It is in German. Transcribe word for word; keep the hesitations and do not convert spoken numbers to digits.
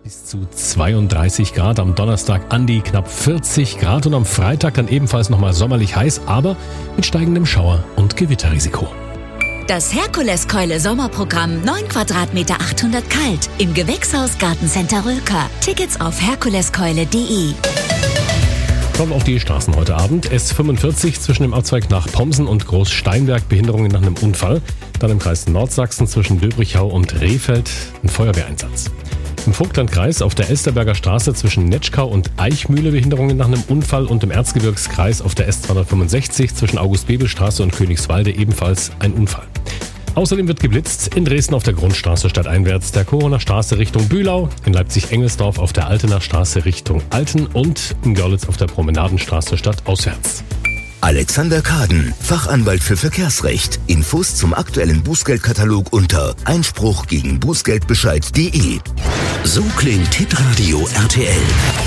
bis zu zweiunddreißig Grad. Am Donnerstag an die knapp vierzig Grad und am Freitag dann ebenfalls nochmal sommerlich heiß, aber mit steigendem Schauer- und Gewitterrisiko. Das Herkules-Keule-Sommerprogramm neun Quadratmeter achthundert kalt im Gewächshaus Gartencenter Röker. Tickets auf herkuleskeule punkt de. Kommen auf die Straßen heute Abend. S fünfundvierzig zwischen dem Abzweig nach Pomsen und Großsteinberg, Behinderungen nach einem Unfall. Dann im Kreis Nordsachsen zwischen Döbrichau und Rehfeld ein Feuerwehreinsatz. Im Vogtlandkreis auf der Elsterberger Straße zwischen Netschkau und Eichmühle Behinderungen nach einem Unfall und im Erzgebirgskreis auf der S zweihundertfünfundsechzig zwischen August-Bebel-Straße und Königswalde ebenfalls ein Unfall. Außerdem wird geblitzt in Dresden auf der Grundstraße stadteinwärts, der Koroner Straße Richtung Bühlau, in Leipzig-Engelsdorf auf der Altener Straße Richtung Alten und in Görlitz auf der Promenadenstraße stadtauswärts. Alexander Kaden, Fachanwalt für Verkehrsrecht. Infos zum aktuellen Bußgeldkatalog unter Einspruch gegen Bußgeldbescheid punkt de. So klingt Hitradio R T L.